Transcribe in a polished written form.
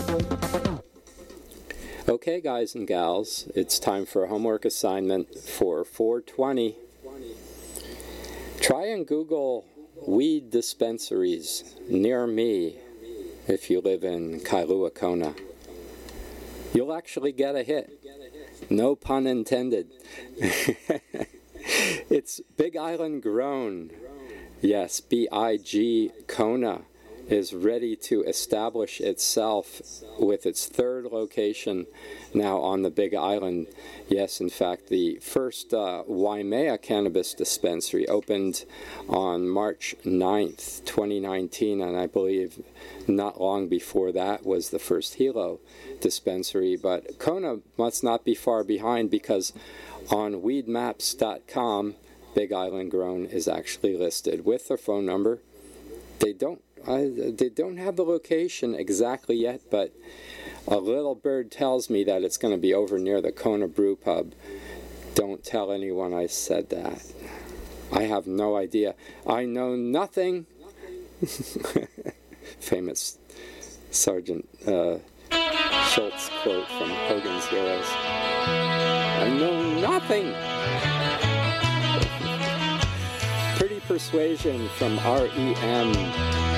Okay, guys and gals, it's time for a homework assignment for 420. Try and Google weed dispensaries near me if you live in Kailua Kona. You'll actually get a hit. No pun intended. It's Big Island grown. Yes, BIG Kona is ready to establish itself with its third location now on the Big Island. Yes, in fact, the first Waimea cannabis dispensary opened on March 9th, 2019, and I believe not long before that was the first Hilo dispensary. But Kona must not be far behind, because on weedmaps.com, Big Island Grown is actually listed with their phone number. They don't have the location exactly yet, but a little bird tells me that it's going to be over near the Kona Brew Pub. Don't tell anyone I said that. I have no idea. I know nothing. Famous Sergeant Schultz quote from Hogan's Heroes. I know nothing. Pretty Persuasion from REM.